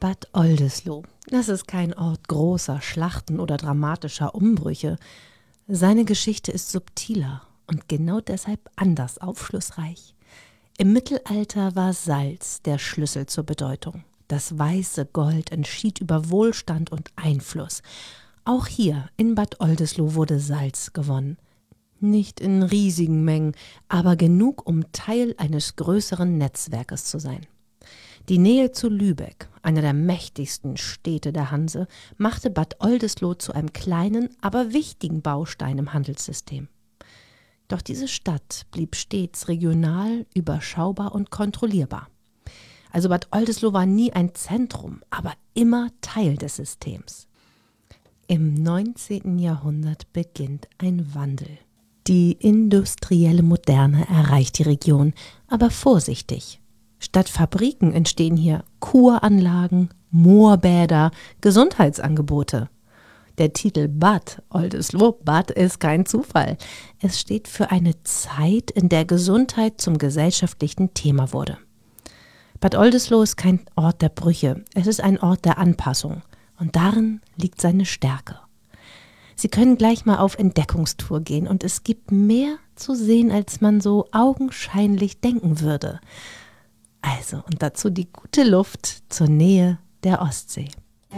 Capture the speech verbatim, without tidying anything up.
Bad Oldesloe. Das ist kein Ort großer Schlachten oder dramatischer Umbrüche. Seine Geschichte ist subtiler und genau deshalb anders aufschlussreich. Im Mittelalter war Salz der Schlüssel zur Bedeutung. Das weiße Gold entschied über Wohlstand und Einfluss. Auch hier in Bad Oldesloe wurde Salz gewonnen. Nicht in riesigen Mengen, aber genug, um Teil eines größeren Netzwerkes zu sein. Die Nähe zu Lübeck, einer der mächtigsten Städte der Hanse, machte Bad Oldesloe zu einem kleinen, aber wichtigen Baustein im Handelssystem. Doch diese Stadt blieb stets regional, überschaubar und kontrollierbar. Also Bad Oldesloe war nie ein Zentrum, aber immer Teil des Systems. Im neunzehnten Jahrhundert beginnt ein Wandel. Die industrielle Moderne erreicht die Region, aber vorsichtig. Statt Fabriken entstehen hier Kuranlagen, Moorbäder, Gesundheitsangebote. Der Titel Bad Oldesloe, Bad ist kein Zufall. Es steht für eine Zeit, in der Gesundheit zum gesellschaftlichen Thema wurde. Bad Oldesloe ist kein Ort der Brüche, es ist ein Ort der Anpassung. Und darin liegt seine Stärke. Sie können gleich mal auf Entdeckungstour gehen und es gibt mehr zu sehen, als man so augenscheinlich denken würde. Also, und dazu die gute Luft zur Nähe der Ostsee.